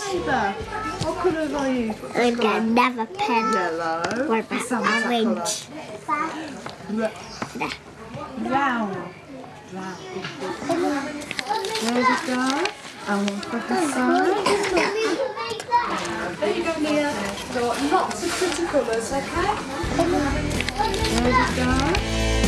Ava, what colours are you? I'm another pen. Yellow. What about orange? Brown. Brown. There we go. And one for the side. There you go, Mia. Got lots of pretty colours, okay? There we go.